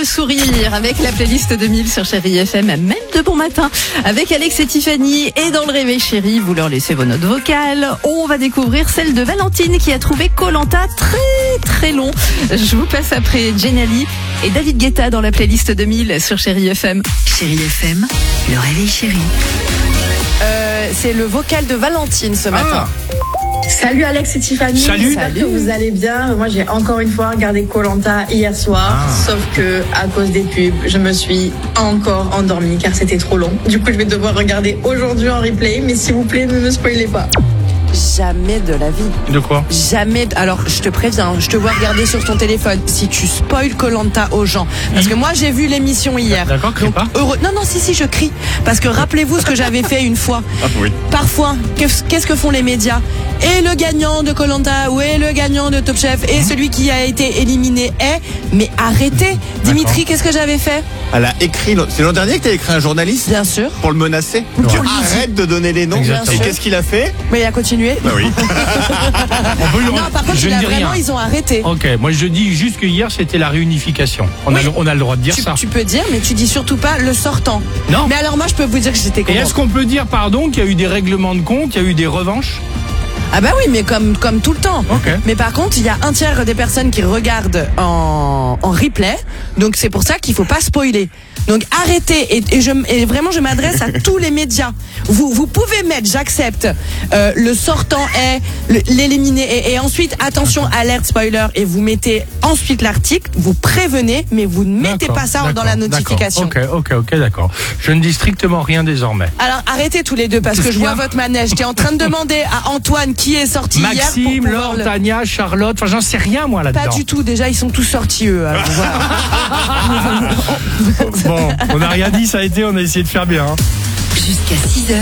le sourire avec la playlist 2000 sur Chérie FM, même de bon matin, avec Alex et Tiffany. Et dans le réveil chéri, vous leur laissez vos notes vocales. On va découvrir celle de Valentine qui a trouvé Koh-Lanta très long. Je vous passe après Jenali et David Guetta dans la playlist 2000 sur Chérie FM. Chérie FM, le réveil chéri. C'est le vocal de Valentine ce matin. Salut Alex et Tiffany. J'espère que vous allez bien. Moi j'ai encore une fois regardé Koh-Lanta hier soir, sauf que à cause des pubs, je me suis encore endormie car c'était trop long. Du coup je vais devoir regarder aujourd'hui en replay, mais s'il vous plaît ne me spoilez pas. Jamais de la vie. De quoi? Jamais. Alors, je te préviens, je te vois regarder sur ton téléphone. Si tu spoil Koh-Lanta aux gens. Parce que moi, j'ai vu l'émission hier. D'accord, crie pas. Non, si, je crie. Parce que rappelez-vous ce que j'avais fait une fois. Ah oui. Parfois, qu'est-ce que font les médias? Et le gagnant de Koh-Lanta, ou est le gagnant de Top Chef, et celui qui a été éliminé est. Mais arrêtez. Dimitri, qu'est-ce que j'avais fait? Elle a écrit, c'est l'an dernier que tu as écrit un journaliste? Bien sûr. Pour le menacer? Tu arrêtes de donner les noms. Exactement. Et qu'est-ce qu'il a fait? Mais il a continué. Bah oui. Non, par contre, ils ont arrêté. Ok, moi je dis juste que hier c'était la réunification. On a le droit de dire ça. Tu peux dire, mais tu dis surtout pas le sortant. Non. Mais alors moi, je peux vous dire que j'étais contente. Et est-ce qu'on peut dire, pardon, qu'il y a eu des règlements de compte, il y a eu des revanches? Ah bah oui, mais comme tout le temps. Okay. Mais par contre, il y a un tiers des personnes qui regardent en replay, donc c'est pour ça qu'il faut pas spoiler. Donc arrêtez et vraiment je m'adresse à tous les médias. Vous pouvez mettre j'accepte, le sortant est, l'éliminé et ensuite attention alerte spoiler et vous mettez ensuite l'article, vous prévenez mais vous ne mettez pas ça dans la notification. Ok, d'accord. Je ne dis strictement rien désormais. Alors arrêtez tous les deux parce que je vois votre manège. J'étais en train de demander à Antoine qui est sorti Maxime, hier pour Laure, Tania, Charlotte, enfin j'en sais rien moi là-dedans. Pas du tout, déjà ils sont tous sortis eux. Alors, voilà. Bon, on n'a rien dit, ça a été, on a essayé de faire bien. Jusqu'à 6h,